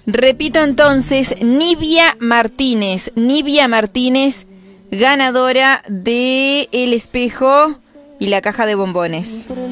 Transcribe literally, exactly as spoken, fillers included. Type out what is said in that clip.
Repito entonces, Nivia Martínez, Nivia Martínez, ganadora de El Espejo y la caja de bombones.